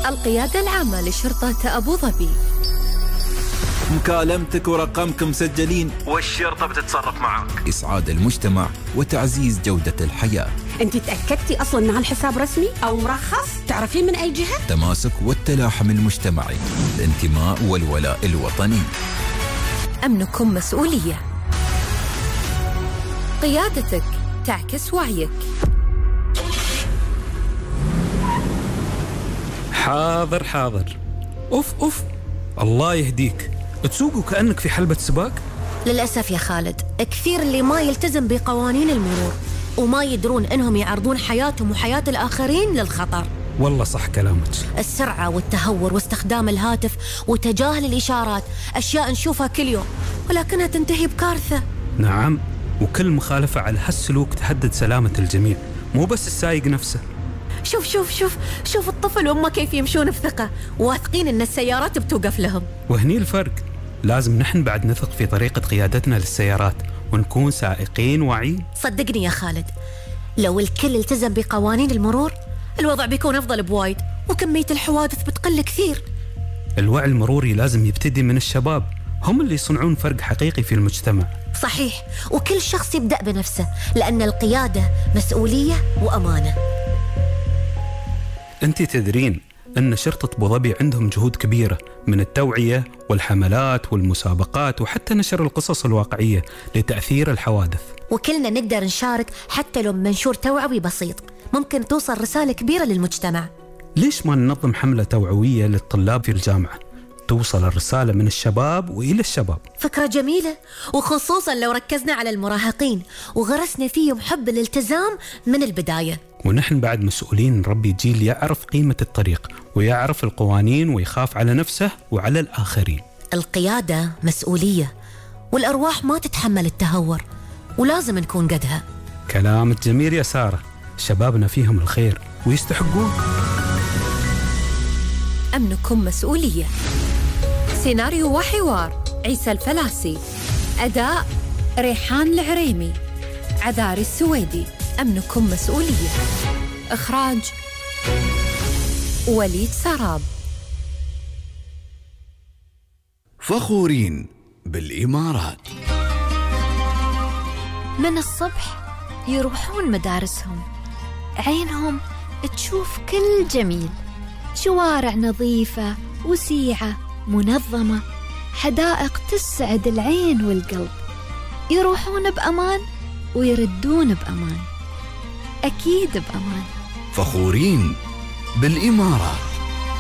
القيادة العامة لشرطة أبو ظبي. مكالمتك ورقمك مسجلين والشرطة بتتصرف معك. إسعاد المجتمع وتعزيز جودة الحياة. أنت تأكدتي أصلاً أن هالحساب رسمي أو مرخص؟ تعرفين من أي جهة؟ تماسك والتلاحم المجتمعي، الانتماء والولاء الوطني. أمنكم مسؤولية. قيادتك تعكس وعيك. حاضر حاضر. أوف الله يهديك، تسوق كأنك في حلبة سباق. للأسف يا خالد، كثير اللي ما يلتزم بقوانين المرور وما يدرون أنهم يعرضون حياتهم وحياة الآخرين للخطر. والله صح كلامك. السرعة والتهور واستخدام الهاتف وتجاهل الإشارات أشياء نشوفها كل يوم ولكنها تنتهي بكارثة. نعم، وكل مخالفة على هالسلوك تهدد سلامة الجميع، مو بس السايق نفسه. شوف شوف شوف شوف الطفل وأمه كيف يمشون بثقة واثقين أن السيارات بتوقف لهم. وهني الفرق، لازم نحن بعد نثق في طريقة قيادتنا للسيارات ونكون سائقين واعيين. صدقني يا خالد، لو الكل التزم بقوانين المرور الوضع بيكون أفضل بوايد وكمية الحوادث بتقل كثير. الوعي المروري لازم يبتدي من الشباب، هم اللي يصنعون فرق حقيقي في المجتمع. صحيح، وكل شخص يبدأ بنفسه لأن القيادة مسؤولية وأمانة. أنت تدرين أن شرطة أبو ظبي عندهم جهود كبيرة من التوعية والحملات والمسابقات وحتى نشر القصص الواقعية لتأثير الحوادث. وكلنا نقدر نشارك حتى لو منشور توعوي بسيط، ممكن توصل رسالة كبيرة للمجتمع. ليش ما ننظم حملة توعوية للطلاب في الجامعة توصل الرسالة من الشباب وإلى الشباب؟ فكرة جميلة، وخصوصا لو ركزنا على المراهقين وغرسنا فيهم حب الالتزام من البداية. ونحن بعد مسؤولين نربي جيل يعرف قيمة الطريق ويعرف القوانين ويخاف على نفسه وعلى الآخرين. القيادة مسؤولية والأرواح ما تتحمل التهور ولازم نكون قدها. كلامك جميل يا سارة، شبابنا فيهم الخير ويستحقون. أمنكم مسؤولية. سيناريو وحوار عيسى الفلاسي، أداء ريحان العريمي، عذاري السويدي. أمنكم مسؤولية. إخراج وليد سراب. فخورين بالإمارات. من الصبح يروحون مدارسهم، عينهم تشوف كل جميل، شوارع نظيفة وسيعة منظمة، حدائق تسعد العين والقلب. يروحون بأمان ويردون بأمان، أكيد بأمان. فخورين بالإمارات.